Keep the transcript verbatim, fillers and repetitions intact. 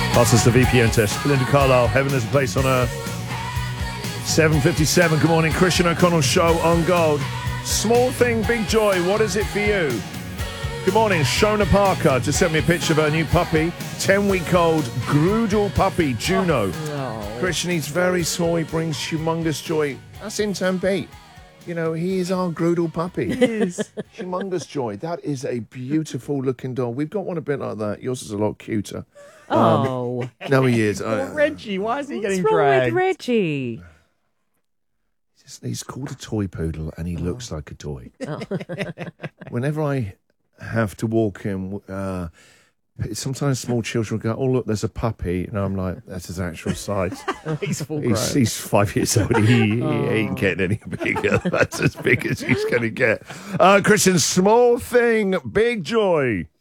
Passes the V P N test. Linda Carlisle, Heaven is a Place on Earth. seven fifty-seven, good morning. Christian O'Connell Show on Gold. Small thing, big joy. What is it for you? Good morning. Shona Parker just sent me a picture of her new puppy. ten-week-old Groodle puppy, Juno. Oh, no. Christian, he's very small. He brings humongous joy. That's intern Pete. You know, he is our Groodle puppy. He is. Humongous joy. That is a beautiful looking dog. We've got one a bit like that. Yours is a lot cuter. Oh. Um, no, he is. Poor Uh, Reggie, why is he What's getting wrong dragged? with Reggie? He's, he's called a toy poodle and he Oh. looks like a toy. Oh. Whenever I have to walk him, uh, sometimes small children go, oh, look, there's a puppy. And I'm like, that's his actual size. He's full grown. He's, he's five years old. He, he ain't getting any bigger. That's as big as he's going to get. Uh, Christian, small thing, big joy.